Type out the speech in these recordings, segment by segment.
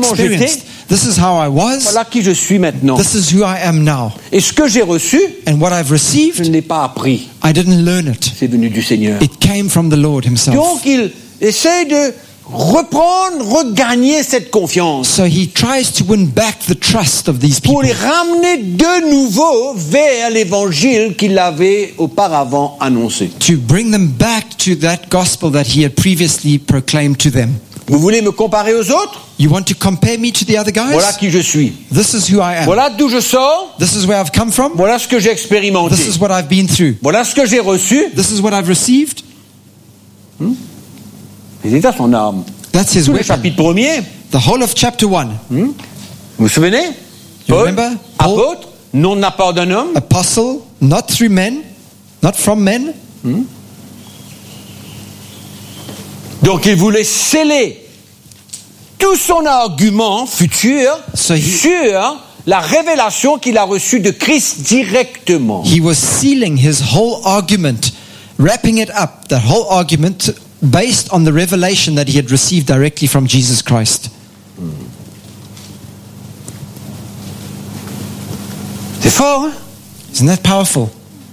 comment j'étais. experienced. This is how I was. Voilà qui je suis maintenant. This is who I am now. Et ce que j'ai reçu, And what I've je received, ne l'ai pas appris. I didn't learn it. C'est venu du Seigneur. It came from the Lord himself. Donc il essaie de regagner cette confiance So he tries to win back the trust of these pour people les ramener de nouveau vers l'évangile qu'il avait auparavant annoncé. to bring them back to that gospel that he had previously proclaimed to them. Vous voulez me comparer aux autres? You want to compare me to the other guys? Voilà qui je suis. This is who I am. Voilà d'où je sors. This is where I've come from. Voilà ce que j'ai expérimenté. This is what I've been through. Voilà ce que j'ai reçu. This is what I've received. Il est à son arme. That's his Tout le weapon. chapitre 1er. The whole of chapter 1. Vous vous souvenez? You Paul, remember? Paul? apôtre, non de la part d'un homme. Apostle, not through men, not from men. Donc il voulait sceller tout son argument futur So he- sur la révélation qu'il a reçue de Christ directement. He was sealing his whole argument, wrapping it up, that whole argument based on the revelation that he had received directly from Jesus Christ. C'est fort, hein? Isn't that powerful?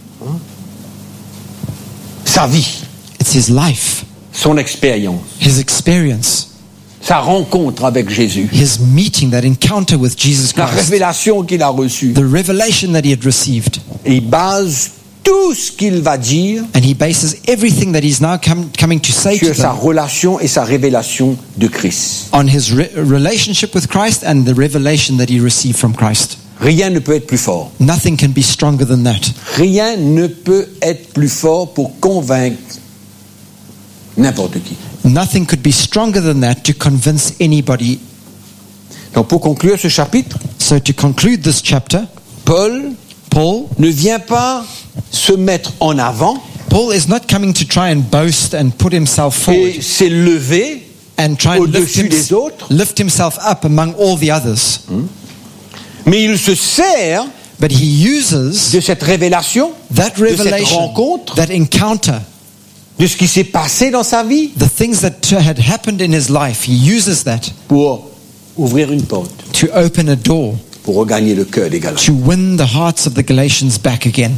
Sa vie, It's his life, son expérience, his experience, sa rencontre avec Jésus, his meeting, that encounter with Jesus la Christ, révélation qu'il a reçue. the revelation that he had received. Et il base tout ce qu'il va dire And he bases everything that he's now coming to say to sur sa them relation et sa révélation de Christ. on his relationship with Christ and the revelation that he received from Christ. Rien ne peut être plus fort. Nothing can be stronger than that. Rien ne peut être plus fort pour convaincre n'importe qui. Nothing could be stronger than that to convince anybody. Donc pour conclure ce chapitre, So to conclude this chapter, Paul Paul ne vient pas se mettre en avant is not coming to try and boast and put himself forward et s'élever and try and au-dessus des autres, lift himself up among all the others. mais il se sert But he uses de cette révélation, that de cette revelation, rencontre, that encounter, de ce qui s'est passé dans sa vie the things that had happened in his life. He uses that pour ouvrir une porte, to open a door, pour regagner le cœur des Galatiens. to win the hearts of the Galatians back again.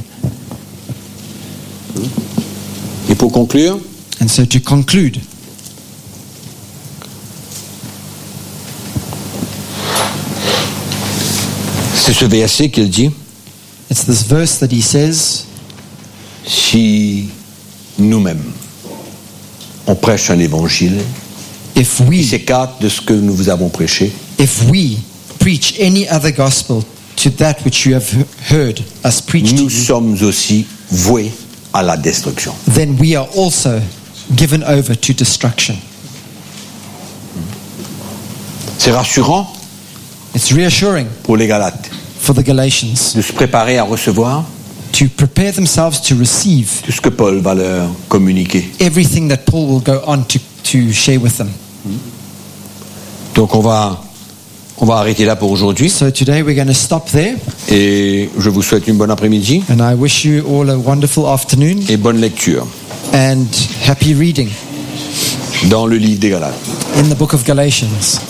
Et pour conclure, And so to conclude, c'est ce verset qu'il dit, it's this verse that he says, si nous-mêmes on prêche un évangile if qui we s'écarte de ce que nous vous avons prêché, preach any other gospel to that which you have heard us preach to nous you, sommes aussi voués à la destruction. then we are also given over to destruction. C'est rassurant It's reassuring pour les Galates for the Galatians de se préparer à recevoir to prepare themselves to receive tout ce que Paul va leur communiquer. everything that Paul will go on to share with them. Donc on va arrêter là pour aujourd'hui So today we're going to stop there, et je vous souhaite une bonne après-midi and I wish you all a wonderful afternoon et bonne lecture and happy reading dans le livre des Galates. in the book of Galatians.